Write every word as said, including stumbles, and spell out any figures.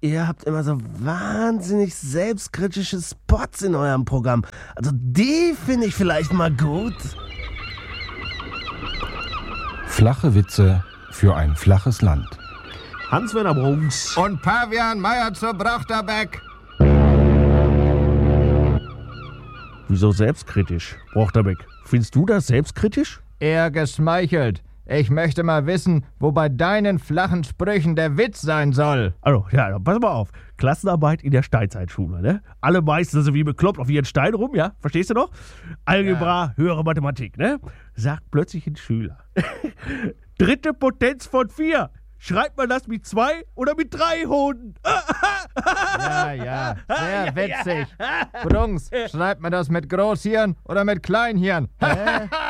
ihr habt immer so wahnsinnig selbstkritische Spots in eurem Programm. Also die finde ich vielleicht mal gut. Flache Witze für ein flaches Land. Hans-Werner Brunks. Und Pavian Meier zu Brochterbeck. Wieso selbstkritisch, Brochterbeck? Findest du das selbstkritisch? Eher geschmeichelt. Ich möchte mal wissen, wo bei deinen flachen Sprüchen der Witz sein soll. Also, ja, dann pass mal auf. Klassenarbeit in der Steinzeitschule, ne? Alle meißen so wie bekloppt auf ihren Stein rum, ja? Verstehst du noch? Algebra, ja. Höhere Mathematik, ne? Sagt plötzlich ein Schüler. Dritte Potenz von vier. Schreibt man das mit zwei oder mit drei Hoden? Ja, ja, sehr witzig. Brunks, schreibt man das mit Großhirn oder mit Kleinhirn?